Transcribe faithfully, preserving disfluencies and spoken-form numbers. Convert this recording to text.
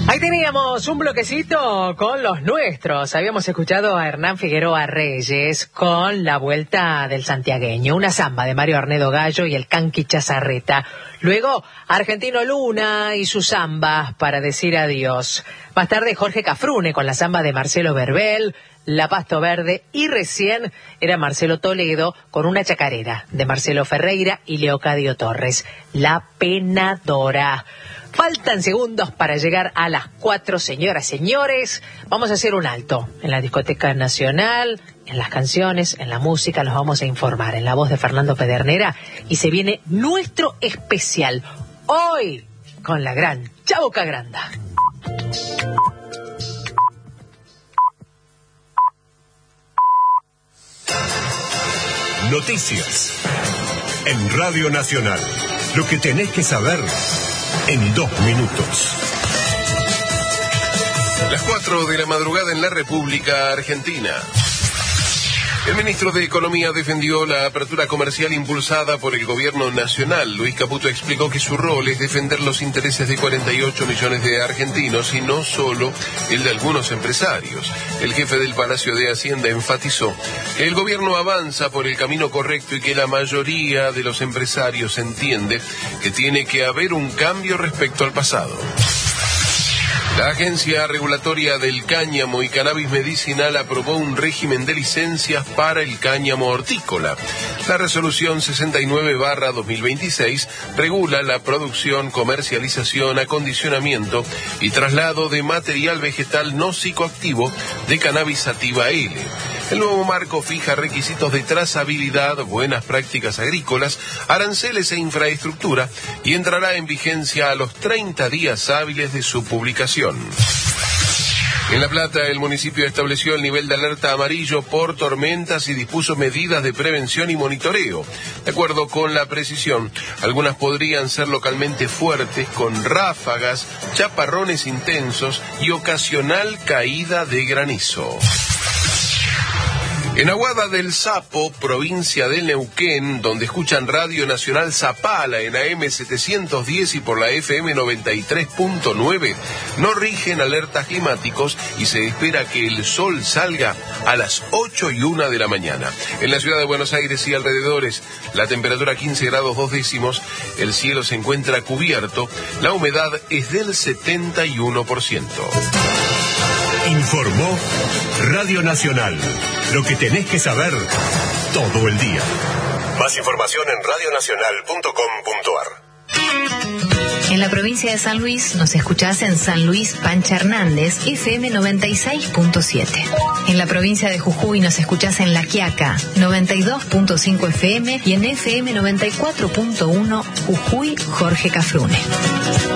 Ahí teníamos un bloquecito con los nuestros. Habíamos escuchado a Hernán Figueroa Reyes con La Vuelta del Santiagueño, una samba de Mario Arnedo Gallo y el Canqui Chazarreta. Luego, Argentino Luna y sus zambas para decir adiós. Más tarde, Jorge Cafrune con la samba de Marcelo Verbel, La Pasto Verde, y recién era Marcelo Toledo con una chacarera de Marcelo Ferreira y Leocadio Torres, La Penadora. Faltan segundos para llegar a las cuatro, señoras, señores. Vamos a hacer un alto en la Discoteca Nacional, en las canciones, en la música. Los vamos a informar en la voz de Fernando Pedernera. Y se viene nuestro especial hoy con la gran Chabuca Granda. Noticias en Radio Nacional. Lo que tenés que saber en dos minutos. Las cuatro de la madrugada en la República Argentina. El ministro de Economía defendió la apertura comercial impulsada por el gobierno nacional. Luis Caputo explicó que su rol es defender los intereses de cuarenta y ocho millones de argentinos y no solo el de algunos empresarios. El jefe del Palacio de Hacienda enfatizó que el gobierno avanza por el camino correcto y que la mayoría de los empresarios entiende que tiene que haber un cambio respecto al pasado. La Agencia Regulatoria del Cáñamo y Cannabis Medicinal aprobó un régimen de licencias para el cáñamo hortícola. La resolución sesenta y nueve barra dos mil veintiséis regula la producción, comercialización, acondicionamiento y traslado de material vegetal no psicoactivo de cannabis sativa L. El nuevo marco fija requisitos de trazabilidad, buenas prácticas agrícolas, aranceles e infraestructura y entrará en vigencia a los treinta días hábiles de su publicación. En La Plata, el municipio estableció el nivel de alerta amarillo por tormentas y dispuso medidas de prevención y monitoreo. De acuerdo con la precisión, algunas podrían ser localmente fuertes, con ráfagas, chaparrones intensos y ocasional caída de granizo. En Aguada del Sapo, provincia de Neuquén, donde escuchan Radio Nacional Zapala en A M setecientos diez y por la F M noventa y tres punto nueve, no rigen alertas climáticos y se espera que el sol salga a las ocho y una de la mañana. En la ciudad de Buenos Aires y alrededores, la temperatura quince grados dos décimos, el cielo se encuentra cubierto, la humedad es del setenta y uno por ciento. Informó Radio Nacional. Lo que tenés que saber todo el día. Más información en radio nacional punto com punto a r. En la provincia de San Luis nos escuchás en San Luis Pancha Hernández, F M noventa y seis punto siete. En la provincia de Jujuy nos escuchás en La Quiaca, noventa y dos punto cinco F M y en F M noventa y cuatro punto uno Jujuy Jorge Cafrune.